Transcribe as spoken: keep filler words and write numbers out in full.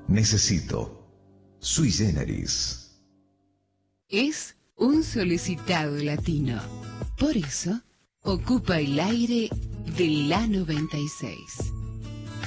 Necesito. Sui generis. Es un solicitado latino. Por eso, ocupa el aire de la noventa y seis.